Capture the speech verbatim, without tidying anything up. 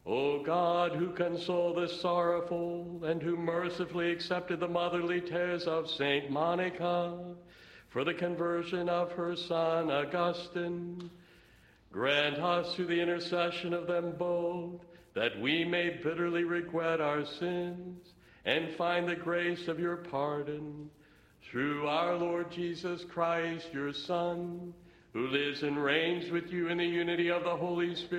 O God, who console the sorrowful and who mercifully accepted the motherly tears of Saint Monica for the conversion of her son Augustine, grant us through the intercession of them both that we may bitterly regret our sins and find the grace of your pardon. Through our Lord Jesus Christ, your Son, who lives and reigns with you in the unity of the Holy Spirit,